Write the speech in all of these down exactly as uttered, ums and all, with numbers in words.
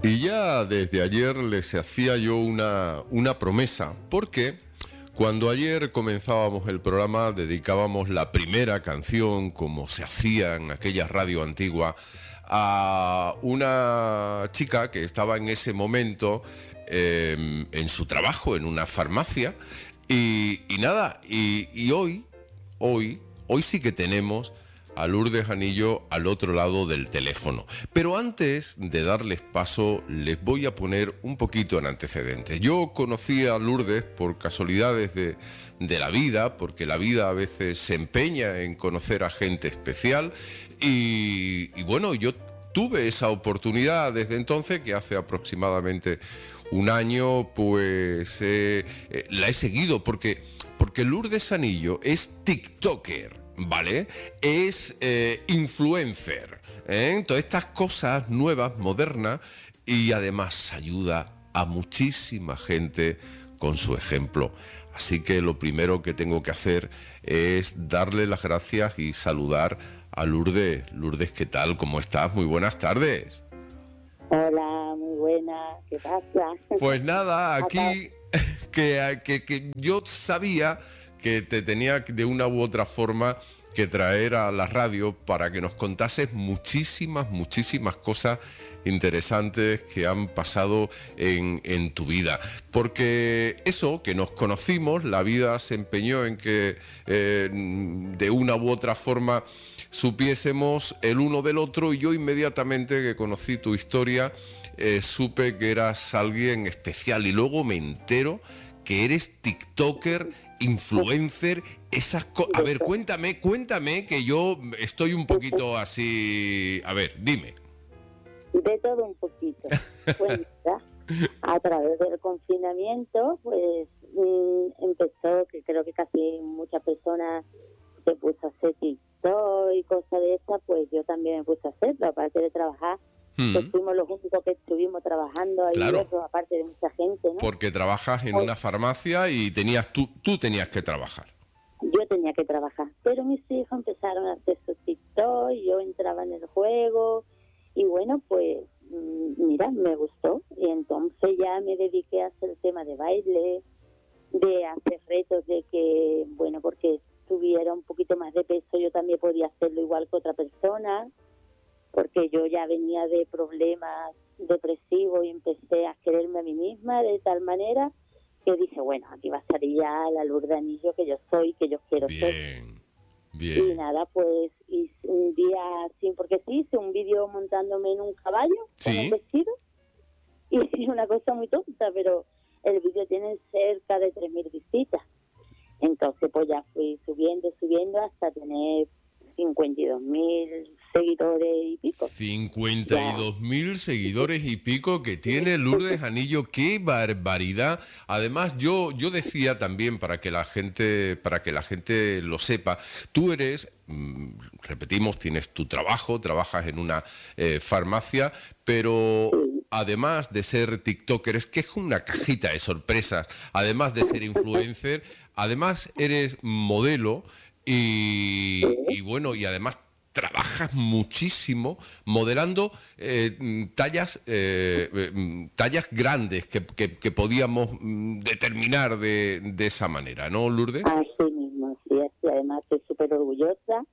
Y ya desde ayer les hacía yo una, una promesa, porque cuando ayer comenzábamos el programa dedicábamos la primera canción, como se hacía en aquella radio antigua, a una chica que estaba en ese momento eh, en su trabajo, en una farmacia, y, y nada, y, y hoy, hoy, hoy sí que tenemos a Lourdes Anillo al otro lado del teléfono. Pero antes de darles paso, les voy a poner un poquito en antecedentes. Yo conocí a Lourdes por casualidades de, de la vida, porque la vida a veces se empeña en conocer a gente especial, y, y bueno, yo tuve esa oportunidad desde entonces, que hace aproximadamente un año, pues eh, eh, la he seguido, porque, porque Lourdes Anillo es TikToker, ¿vale? Es eh, influencer, ¿eh? Todas estas cosas nuevas, modernas, y además ayuda a muchísima gente con su ejemplo. Así que lo primero que tengo que hacer es darle las gracias y saludar a Lourdes. Lourdes, ¿qué tal? ¿Cómo estás? Muy buenas tardes. Hola, muy buena, ¿qué pasa? Pues nada, aquí que, que, que yo sabía que te tenía de una u otra forma que traer a la radio para que nos contases muchísimas, muchísimas cosas interesantes que han pasado en, en tu vida. Porque eso, que nos conocimos, la vida se empeñó en que eh, de una u otra forma supiésemos el uno del otro, y yo inmediatamente que conocí tu historia eh, supe que eras alguien especial, y luego me entero que eres TikToker, influencer, esas cosas. A ver, cuéntame, cuéntame, que yo estoy un poquito así. A ver, dime. De todo un poquito. Pues mira, a través del confinamiento, pues mmm, empezó, que creo que casi muchas personas se puso a hacer TikTok y cosas de esas, pues yo también me puse a hacerlo, aparte de trabajar. Mm. Pues fuimos los únicos que estuvimos trabajando ahí, claro, eso, aparte de mucha gente, ¿no? Porque trabajas en pues, una farmacia y tenías tú, tú tenías que trabajar. Yo tenía que trabajar, pero mis hijos empezaron a hacer su TikTok y yo entraba en el juego y bueno, pues mira, me gustó, y entonces ya me dediqué a hacer el tema de baile, de hacer retos, de que, bueno, porque tuviera un poquito más de peso yo también podía hacerlo igual que otra persona, porque yo ya venía de problemas depresivos y empecé a quererme a mí misma de tal manera que dije, bueno, aquí va a salir ya la Lourdes Anillo que yo soy, que yo quiero bien, ser. Bien. Y nada, pues hice un día así, porque sí, hice un vídeo montándome en un caballo, ¿sí?, con un vestido, y una cosa muy tonta, pero el vídeo tiene cerca de tres mil visitas. Entonces pues ya fui subiendo, subiendo hasta tener cincuenta y dos mil seguidores y pico. cincuenta y dos mil seguidores y pico que tiene Lourdes Anillo, qué barbaridad. Además, yo yo decía también, para que la gente para que la gente lo sepa, tú eres, mmm, repetimos, tienes tu trabajo, trabajas en una eh, farmacia, pero además de ser TikToker, es que es una cajita de sorpresas. Además de ser influencer, además eres modelo. Y, y bueno, y además trabajas muchísimo modelando eh, tallas eh, tallas grandes que, que, que podíamos determinar de, de esa manera, ¿no, Lourdes? Así mismo, sí, así. Además estoy súper orgullosa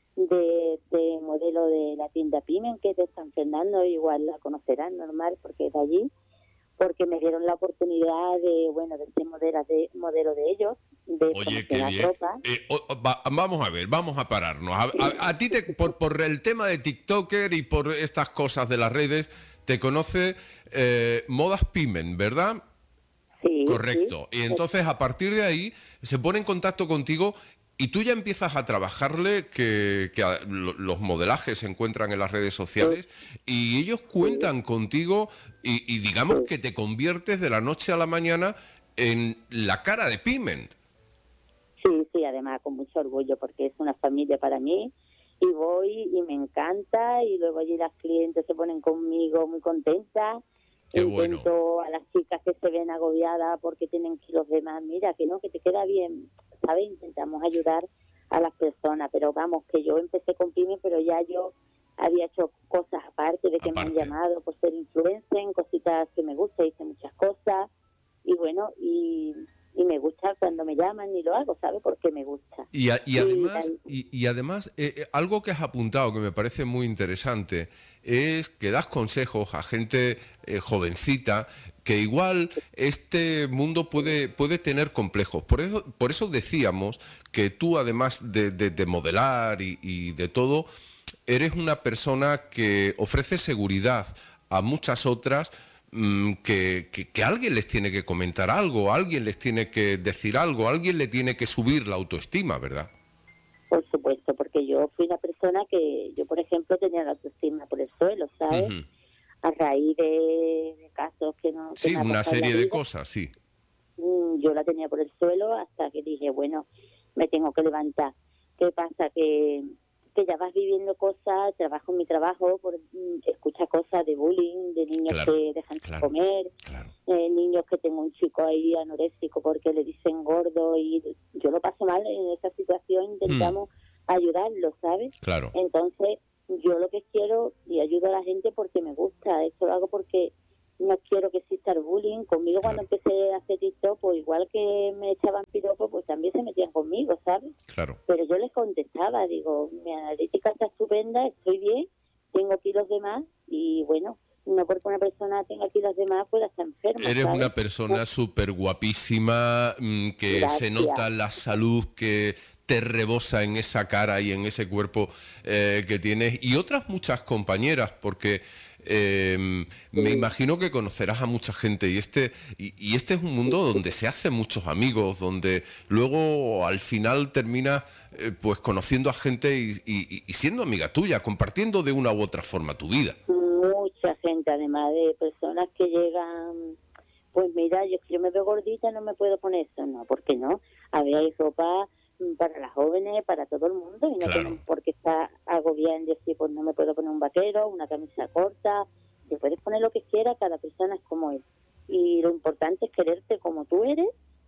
de, de modelo de la tienda Pimen, que es de San Fernando, igual la conocerán, normal, porque es de allí, porque me dieron la oportunidad de, bueno, de ser modelo de, modelo de ellos. De Oye, qué bien. Eh, o, va, vamos a ver, vamos a pararnos. A, a, a ti, te, por, por el tema de TikToker y por estas cosas de las redes, te conoce eh, Modas Pimen, ¿verdad? Sí. Correcto. Sí. Y entonces, a partir de ahí, se pone en contacto contigo y tú ya empiezas a trabajarle, que, que a, lo, los modelajes se encuentran en las redes sociales, sí, y ellos cuentan sí. contigo y, y digamos sí. que te conviertes de la noche a la mañana en la cara de Piment. Sí, sí, además con mucho orgullo, porque es una familia para mí, y voy y me encanta, y luego allí las clientes se ponen conmigo muy contentas. Qué Intento bueno. A las chicas que se ven agobiadas porque tienen kilos de más, mira, que no, que te queda bien, ¿sabes? Intentamos ayudar a las personas, pero vamos, que yo empecé con pymes, pero ya yo había hecho cosas aparte de que aparte. me han llamado por ser influencer, en cositas que me gustan, hice muchas cosas, y bueno, y, y me gusta cuando me llaman y lo hago, ¿sabes? Porque me gusta. Y, a, y además, y, y, y además eh, eh, algo que has apuntado que me parece muy interesante es que das consejos a gente eh, jovencita que igual este mundo puede, puede tener complejos. Por eso, por eso decíamos que tú, además de, de, de modelar y, y de todo, eres una persona que ofrece seguridad a muchas otras, mmm, que, que, que alguien les tiene que comentar algo, alguien les tiene que decir algo, alguien le tiene que subir la autoestima, ¿verdad? Por supuesto, porque yo fui una persona que, yo por ejemplo, tenía la autoestima por el suelo, ¿sabes? Uh-huh. A raíz de, de casos que no... Que Sí, me una serie de vida, cosas, sí. Yo la tenía por el suelo hasta que dije, bueno, me tengo que levantar. ¿Qué pasa? Que, que ya vas viviendo cosas, trabajo en mi trabajo, por, escucha cosas de bullying, de niños claro, que dejan claro, de comer, claro. eh, niños que tengo un chico ahí anoréxico porque le dicen gordo, y yo lo paso mal en esa situación, intentamos hmm. ayudarlo, ¿sabes? Claro. Entonces, yo lo que quiero, y ayudo a la gente porque me gusta, esto lo hago porque no quiero que exista el bullying. Conmigo claro. Cuando empecé a hacer TikTok, pues igual que me echaban piropos, pues también se metían conmigo, ¿sabes? Claro. Pero yo les contestaba, digo, mi analítica está estupenda, estoy bien, tengo kilos de más, y bueno, no porque una persona tenga kilos de más pueda estar enferma. Eres ¿sabes? una persona súper guapísima, mmm, que Gracias. Se nota la salud que te rebosa en esa cara y en ese cuerpo eh, que tienes, y otras muchas compañeras, porque eh, sí. me imagino que conocerás a mucha gente, y este y, y este es un mundo sí. donde se hacen muchos amigos, donde luego al final terminas eh, pues conociendo a gente y, y, y siendo amiga tuya, compartiendo de una u otra forma tu vida. Mucha gente, además de personas que llegan, pues mira, yo, yo me veo gordita, no me puedo poner eso, no, ¿por qué no? A ver, hay ropa para las jóvenes, para todo el mundo, y no claro. tienen por qué estar agobiada en decir, pues no me puedo poner un vaquero, una camisa corta. Te puedes poner lo que quieras, cada persona es como es, y lo importante es quererte como tú eres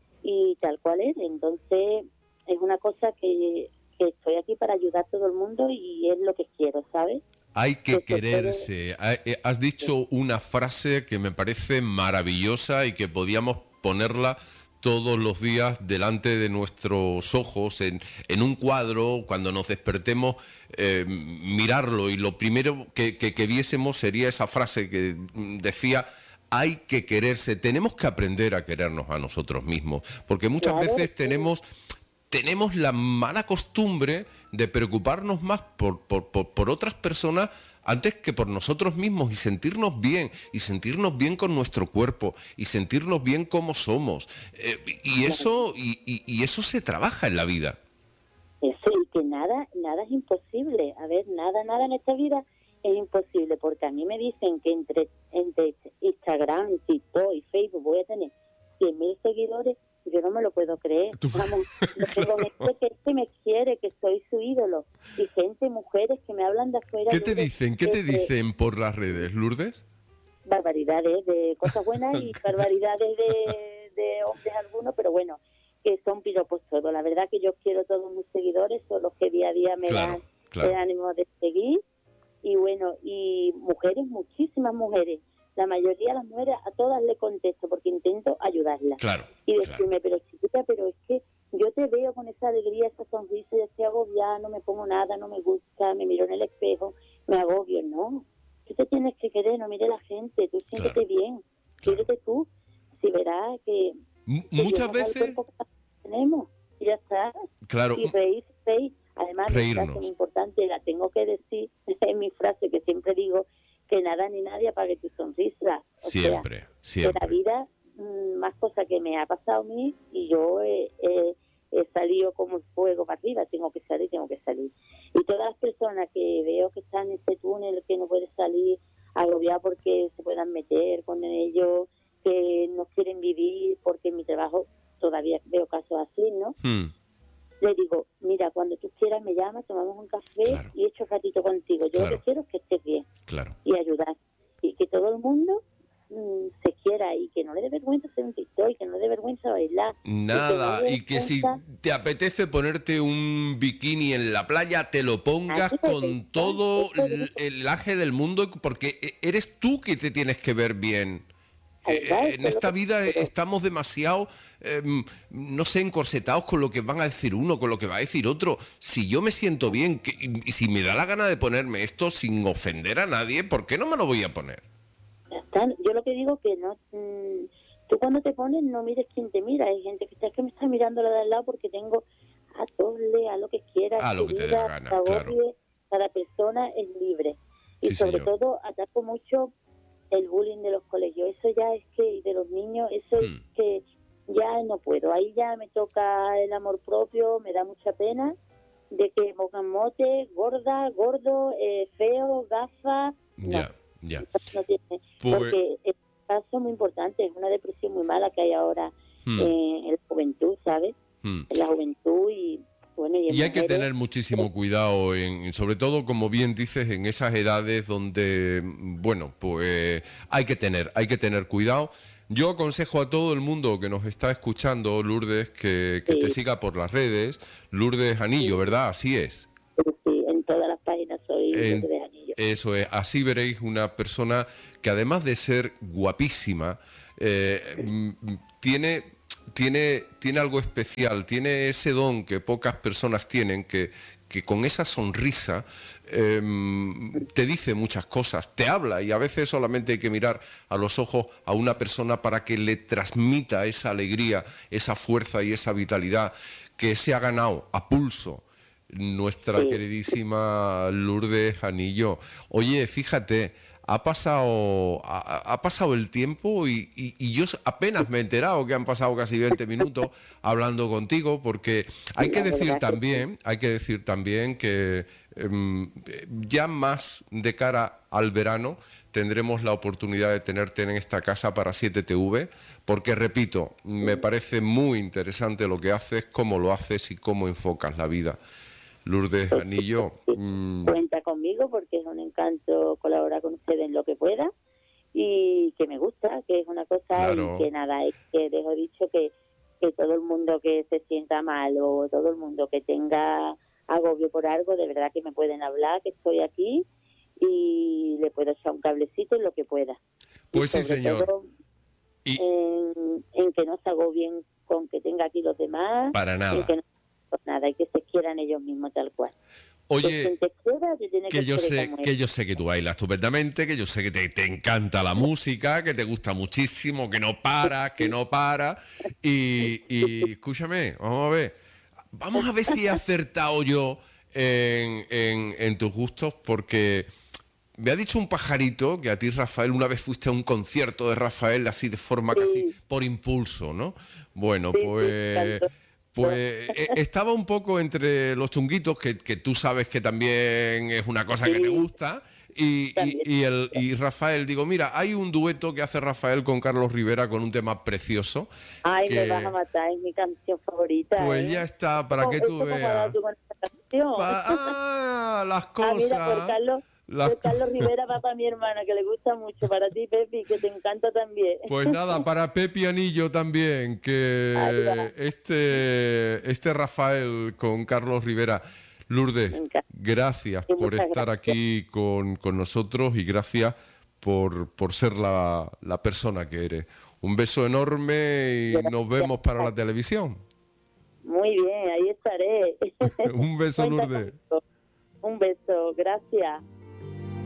y tal cual eres. Entonces es una cosa que, que estoy aquí para ayudar a todo el mundo, y es lo que quiero, ¿sabes? Hay que, que quererse. Puede... Has dicho una frase que me parece maravillosa y que podíamos ponerla todos los días delante de nuestros ojos, en, en un cuadro, cuando nos despertemos, eh, mirarlo, y lo primero que, que, que viésemos sería esa frase que decía: hay que quererse. Tenemos que aprender a querernos a nosotros mismos, porque muchas claro, veces sí. tenemos... tenemos la mala costumbre de preocuparnos más por, por, por, por otras personas antes que por nosotros mismos, y sentirnos bien, y sentirnos bien con nuestro cuerpo, y sentirnos bien como somos. Eh, y, eso, y, y, y eso se trabaja en la vida. Eso, y que nada, nada es imposible. A ver, nada, nada en esta vida es imposible, porque a mí me dicen que entre, entre Instagram, TikTok y Facebook voy a tener cien mil seguidores. Yo no me lo puedo creer. ¿Tú? Vamos, yo tengo gente que, que me quiere, que soy su ídolo, y gente, mujeres que me hablan de afuera. ¿Qué te Lourdes, dicen? ¿Qué te de, dicen por las redes, Lourdes? Barbaridades de cosas buenas y barbaridades de, de hombres algunos, pero bueno, que son piropos todos. La verdad que yo quiero todos mis seguidores, son los que día a día me claro, dan claro. el ánimo de seguir. Y bueno, y mujeres, muchísimas mujeres. La mayoría de las mujeres, a todas le contesto porque intento ayudarlas. Claro, y decirme, claro. pero chiquita, pero es que yo te veo con esa alegría, esa sonrisa, yo estoy agobiada, no me pongo nada, no me gusta, me miro en el espejo, me agobio. No, tú te tienes que querer, no mire la gente, tú siéntete claro, bien, claro. quédate tú. Si verás que, M- que muchas veces que tenemos, y ya está. Claro. Y reír, reír. Además, mi frase muy importante, la tengo que decir, es mi frase que siempre digo, que nada ni nadie apague tu sonrisa. O siempre, sea, siempre. De la vida, mmm, más cosas que me ha pasado a mí, y yo he, he, he salido como el fuego para arriba, tengo que salir, tengo que salir. Y todas las personas que veo que están en este túnel, que no pueden salir, agobiadas porque se puedan meter con ellos, que no quieren vivir, porque en mi trabajo todavía veo casos así, ¿no? Hmm. Le digo, mira, cuando tú quieras me llamas, tomamos un café, claro. y echo un ratito contigo. Yo claro. lo que quiero es que estés bien, claro. y ayudar. Y que todo el mundo mmm, se quiera, y que no le dé vergüenza hacer un TikTok, y que no le dé vergüenza bailar. Nada, y que, no y que si vergüenza... te apetece ponerte un bikini en la playa, te lo pongas con todo el aje del mundo, porque eres tú que te tienes que ver bien. Eh, en esta vida estamos demasiado, eh, no sé, encorsetados con lo que van a decir uno, con lo que va a decir otro. Si yo me siento bien, que, y si me da la gana de ponerme esto sin ofender a nadie, ¿por qué no me lo voy a poner? Yo lo que digo que no, mmm, tú cuando te pones no mires quién te mira. Hay gente que está, que me está mirando la de al lado porque tengo a doble, a lo que quiera, a lo que te dé la gana, claro. Cada persona es libre. Y sí, sobre señor. todo ataco mucho el bullying de los colegios. Eso ya es que, de los niños, eso hmm. es que ya no puedo. Ahí ya me toca el amor propio, me da mucha pena de que pongan mote, gorda, gordo, eh, feo, gafa. Ya, no, ya. No tiene, pues... Porque es un caso muy importante, es una depresión muy mala que hay ahora hmm. eh, en la juventud, ¿sabes? Hmm. En la juventud y... Bueno, y, y hay que tener muchísimo cuidado, en, sobre todo, como bien dices, en esas edades donde, bueno, pues hay que tener, hay que tener cuidado. Yo aconsejo a todo el mundo que nos está escuchando, Lourdes, que, que sí. te siga por las redes. Lourdes Anillo, sí. ¿verdad? Así es. Sí, en todas las páginas soy en, Lourdes Anillo. Eso es, así veréis una persona que además de ser guapísima, eh, sí. tiene... Tiene, tiene algo especial, tiene ese don que pocas personas tienen, que, que con esa sonrisa eh, te dice muchas cosas, te habla, y a veces solamente hay que mirar a los ojos a una persona para que le transmita esa alegría, esa fuerza y esa vitalidad que se ha ganado a pulso nuestra sí. queridísima Lourdes Anillo. Oye, fíjate, ha pasado ha, ha pasado el tiempo y, y, y yo apenas me he enterado que han pasado casi veinte minutos hablando contigo, porque hay que decir también, hay que decir también que eh, ya más de cara al verano tendremos la oportunidad de tenerte en esta casa para siete T V, porque repito, me parece muy interesante lo que haces, cómo lo haces y cómo enfocas la vida. Lourdes Anillo. Mmm... Cuenta conmigo porque es un encanto colaborar con ustedes en lo que pueda y que me gusta, que es una cosa claro. y que nada, es que dejo dicho que, que todo el mundo que se sienta mal o todo el mundo que tenga agobio por algo, de verdad que me pueden hablar, que estoy aquí y le puedo echar un cablecito en lo que pueda. Pues sí, señor. Todo, y... en, en que no se agobien con que tenga aquí los demás. Para nada. Nada, y que se quieran ellos mismos tal cual. Oye, que, quiera, que, que yo sé que yo sé que tú bailas estupendamente, que yo sé que te, te encanta la música, que te gusta muchísimo, que no para, que no para. Y, y escúchame, vamos a ver, vamos a ver si he acertado yo en, en, en tus gustos, porque me ha dicho un pajarito que a ti, Rafael, una vez fuiste a un concierto de Rafael así de forma sí. casi por impulso, ¿no? Bueno, sí, pues... Sí, Pues eh, estaba un poco entre los chunguitos, que, que tú sabes que también es una cosa sí. que te gusta, y, y, y, el, y Rafael, digo, mira, hay un dueto que hace Rafael con Carlos Rivera con un tema precioso. Ay, que, me vas a matar, es mi canción favorita. Pues ¿eh? ya está, para que tú veas. Pa ah, las cosas. Ah, mira, por Carlos... La... Carlos Rivera va para mi hermana, que le gusta mucho, para ti, Pepi, que te encanta también. Pues nada, para Pepi Anillo también, que Ay, este, este Rafael con Carlos Rivera. Lourdes, gracias sí, por estar gracias. aquí con, con nosotros y gracias por, por ser la, la persona que eres. Un beso enorme y gracias. Nos vemos para la televisión. Muy bien, ahí estaré. Un beso, Lourdes. Un beso, gracias.